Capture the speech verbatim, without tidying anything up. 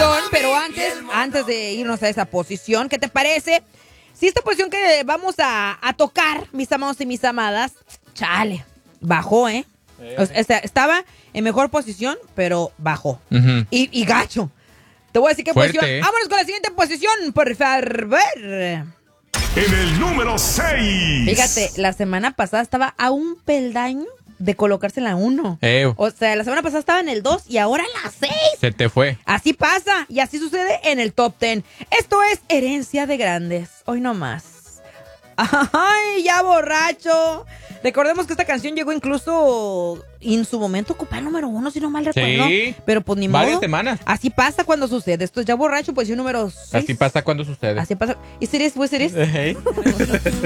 posición, pero antes, antes de irnos a esa posición, ¿qué te parece? Si esta posición que vamos a, a tocar, mis amados y mis amadas, chale, bajó, ¿eh? eh. O sea, estaba en mejor posición, pero bajó. Uh-huh. Y, y gacho. Te voy a decir qué Fuerte, posición. ¿eh? Vámonos con la siguiente posición, por favor. En el número seis. Fíjate, la semana pasada estaba a un peldaño de colocarse en la uno. Eh. O sea, la semana pasada estaba en el dos y ahora en la seis. Se te fue. Así pasa y así sucede en el top diez. Esto es Herencia de Grandes. Hoy no más. Ay, ya borracho. Recordemos que esta canción llegó incluso en su momento a ocupar el número uno, si no mal recuerdo. Sí. Pero pues ni modo. Varias semanas. Así pasa cuando sucede. Esto es Ya Borracho, pues yo número seis. Así pasa cuando sucede. Así pasa. ¿Y series? ¿Pues series?